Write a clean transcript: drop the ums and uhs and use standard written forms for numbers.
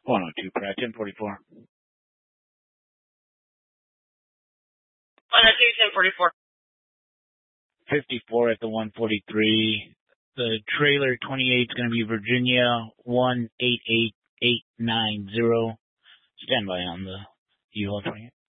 102, Pratt, 1044. 102, 1044. 54 at the 143. The trailer 28 is going to be Virginia 188890. Stand by on the U-Haul 28.